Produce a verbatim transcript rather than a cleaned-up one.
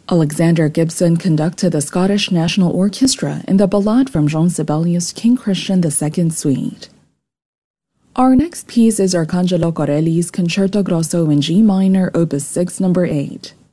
Alexander Gibson conducted the Scottish National Orchestra in the Ballade from Jean Sibelius' King Christian the Second Suite. Our next piece is Arcangelo Corelli's Concerto Grosso in G minor, opus six, number eight.